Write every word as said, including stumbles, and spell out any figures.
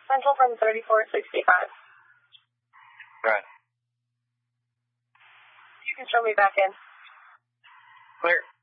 Central from thirty-four sixty-five. Right. You can show me back in. Clear.